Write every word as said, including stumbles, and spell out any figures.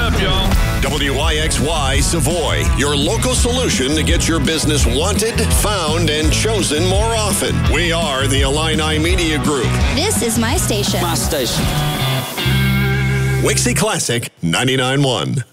up, y'all? W Y X Y Savoy, your local solution to get your business wanted, found, and chosen more often. We are the Illini Media Group. This is my station. My station. Wixie Classic ninety-nine point one.